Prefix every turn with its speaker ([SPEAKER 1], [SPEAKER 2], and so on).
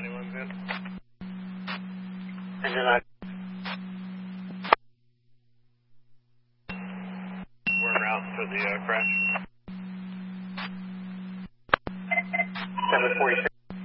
[SPEAKER 1] 91's good.
[SPEAKER 2] Engine 9.
[SPEAKER 1] We're en route for the crash.
[SPEAKER 2] 746.